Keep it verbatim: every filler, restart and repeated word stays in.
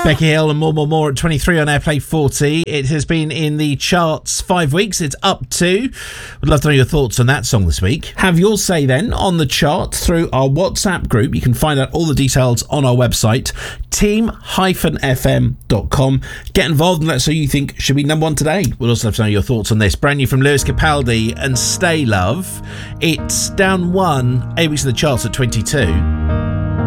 Becky Hill and More More More at twenty-three on Airplay forty. It has been in the charts five weeks. It's up two. Would love to know your thoughts on that song this week. Have your say then on the chart through our WhatsApp group. You can find out all the details on our website, team dash f m dot com. Get involved and let us know who you think should be number one today. We'll also love to know your thoughts on this. Brand new from Lewis Capaldi and Stay Love. It's down one, eight weeks in the charts at twenty-two.